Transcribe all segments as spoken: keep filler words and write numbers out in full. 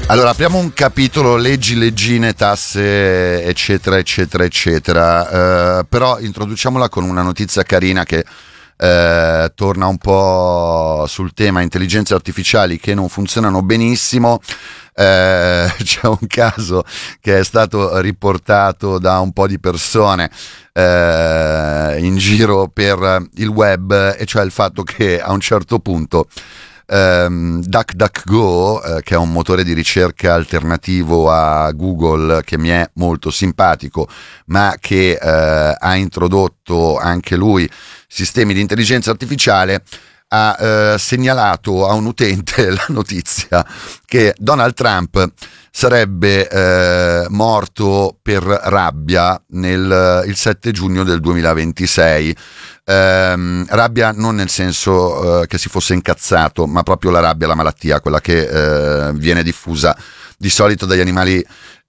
Allora, apriamo un capitolo leggi, leggine, tasse, eccetera, eccetera, eccetera. Uh, però introduciamola con una notizia carina che uh, torna un po' sul tema intelligenze artificiali che non funzionano benissimo. Uh, c'è un caso che è stato riportato da un po' di persone uh, in giro per il web, e cioè il fatto che a un certo punto Um, DuckDuckGo, uh, che è un motore di ricerca alternativo a Google che mi è molto simpatico, ma che uh, ha introdotto anche lui sistemi di intelligenza artificiale, ha uh, segnalato a un utente la notizia che Donald Trump sarebbe eh, morto per rabbia nel, il sette giugno del duemilaventisei. Eh, rabbia non nel senso eh, che si fosse incazzato, ma proprio la rabbia, la malattia, quella che eh, viene diffusa di solito dagli animali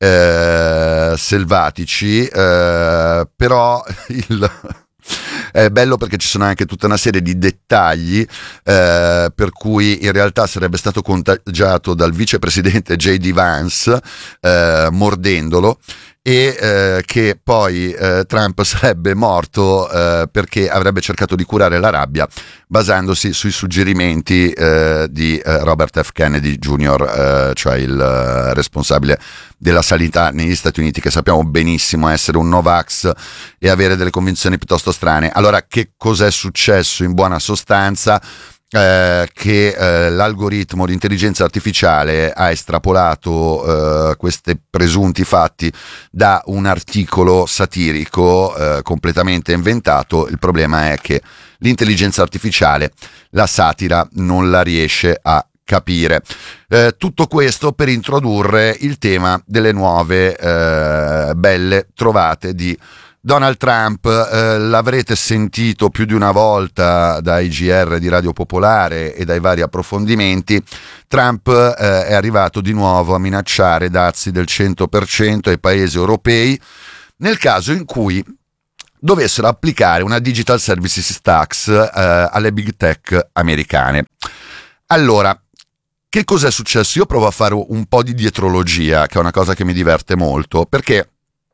eh, selvatici, eh, però il... È bello perché ci sono anche tutta una serie di dettagli eh, per cui in realtà sarebbe stato contagiato dal vicepresidente J D Vance eh, mordendolo, e eh, che poi eh, Trump sarebbe morto eh, perché avrebbe cercato di curare la rabbia basandosi sui suggerimenti eh, di eh, Robert F. Kennedy Junior, eh, cioè il eh, responsabile della sanità negli Stati Uniti, che sappiamo benissimo essere un Novax e avere delle convinzioni piuttosto strane. Allora, che cos'è successo in buona sostanza? Eh, che eh, l'algoritmo di intelligenza artificiale ha estrapolato eh, questi presunti fatti da un articolo satirico eh, completamente inventato. Il problema è che l'intelligenza artificiale la satira non la riesce a capire. Eh, tutto questo per introdurre il tema delle nuove eh, belle trovate di Donald Trump. Eh, l'avrete sentito più di una volta dai G R di Radio Popolare e dai vari approfondimenti. Trump eh, è arrivato di nuovo a minacciare dazi del cento per cento ai paesi europei nel caso in cui dovessero applicare una Digital Services Tax eh, alle big tech americane. Allora, che cos'è successo? Io provo a fare un po' di dietrologia, che è una cosa che mi diverte molto, perché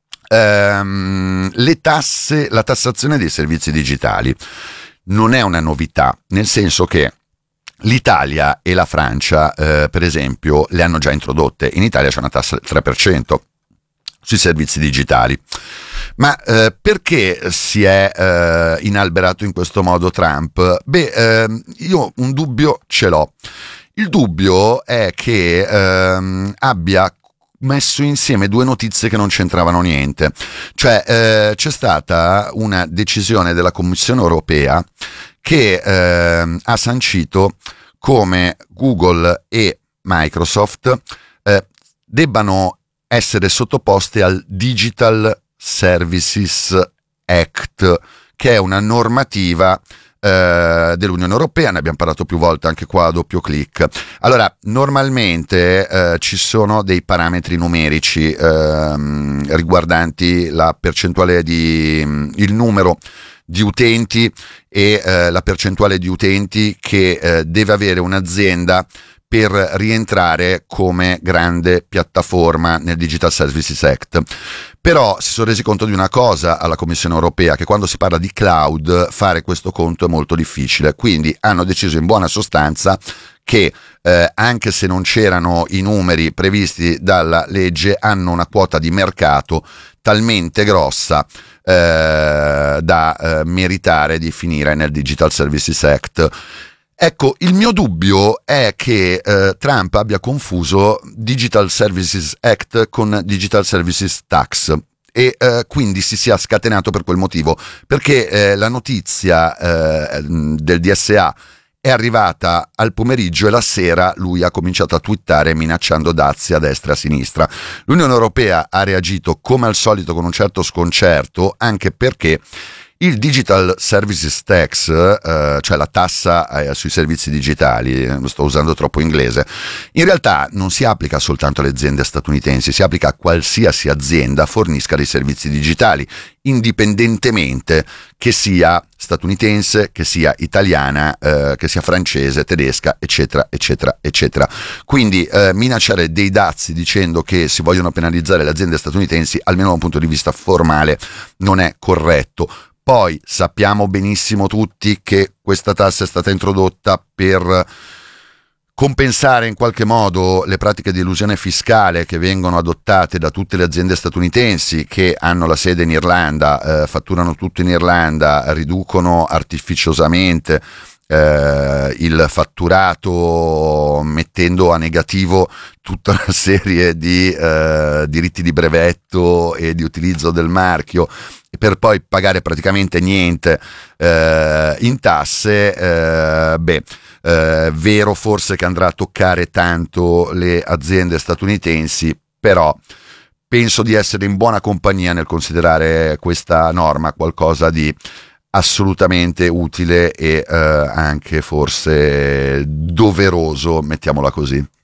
Ehm, le tasse, la tassazione dei servizi digitali non è una novità, nel senso che l'Italia e la Francia, eh, per esempio, le hanno già introdotte. In Italia c'è una tassa del tre per cento sui servizi digitali. Ma eh, perché si è eh, inalberato in questo modo Trump? Beh, eh, io un dubbio ce l'ho. Il dubbio è che ehm, abbia messo insieme due notizie che non c'entravano niente. Cioè eh, c'è stata una decisione della Commissione europea che eh, ha sancito come Google e Microsoft eh, debbano essere sottoposte al Digital Services Act, che è una normativa eh, dell'Unione Europea. Ne abbiamo parlato più volte anche qua a doppio clic. Allora, normalmente eh, ci sono dei parametri numerici ehm, riguardanti la percentuale di il numero di utenti e eh, la percentuale di utenti che eh, deve avere un'azienda per rientrare come grande piattaforma nel Digital Services Act. Però si sono resi conto di una cosa alla Commissione Europea, che quando si parla di cloud fare questo conto è molto difficile, quindi hanno deciso in buona sostanza che eh, anche se non c'erano i numeri previsti dalla legge, hanno una quota di mercato talmente grossa eh, da eh, meritare di finire nel Digital Services Act. Ecco, il mio dubbio è che eh, Trump abbia confuso Digital Services Act con Digital Services Tax e eh, quindi si sia scatenato per quel motivo, perché eh, la notizia eh, del D S A è arrivata al pomeriggio e la sera lui ha cominciato a twittare minacciando dazi a destra e a sinistra. L'Unione Europea ha reagito come al solito con un certo sconcerto, anche perché Il Digital Services Tax, eh, cioè la tassa eh, sui servizi digitali, eh, sto usando troppo inglese, in realtà non si applica soltanto alle aziende statunitensi, si applica a qualsiasi azienda fornisca dei servizi digitali, indipendentemente che sia statunitense, che sia italiana, eh, che sia francese, tedesca, eccetera, eccetera, eccetera. Quindi eh, minacciare dei dazi dicendo che si vogliono penalizzare le aziende statunitensi, almeno da un punto di vista formale, non è corretto. Poi sappiamo benissimo tutti che questa tassa è stata introdotta per compensare in qualche modo le pratiche di elusione fiscale che vengono adottate da tutte le aziende statunitensi che hanno la sede in Irlanda, eh, fatturano tutto in Irlanda, riducono artificiosamente eh, il fatturato mettendo a negativo tutta una serie di eh, diritti di brevetto e di utilizzo del marchio, per poi pagare praticamente niente eh, in tasse. eh, beh, eh, vero forse che andrà a toccare tanto le aziende statunitensi, però penso di essere in buona compagnia nel considerare questa norma qualcosa di assolutamente utile e eh, anche forse doveroso, mettiamola così.